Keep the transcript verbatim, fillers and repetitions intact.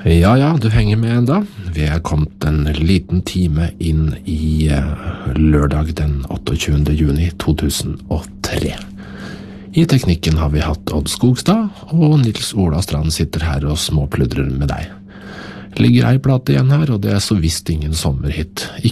Ja, ja, du henger med enda. Vi er kommet en liten time inn i uh, lørdag den otteogtjuende juni to tusen og tre. I teknikken har vi hatt Odd Skogstad, og Nils Ola Strand sitter her og småpludrer med deg. Ligger ei plate igjen her, og det er så visst ingen sommerhit.